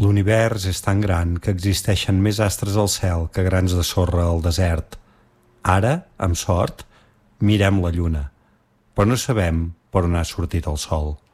L'univers és tan gran que existeixen més astres al cel que grans de sorra al desert. Ara, amb sort, mirem la lluna, però no sabem per on ha sortit el sol.